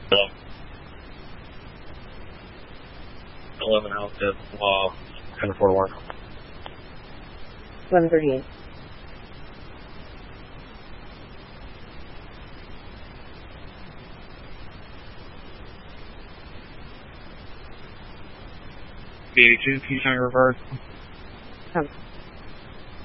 So, 11 out at 1041. 1138. B82, can you try reverse?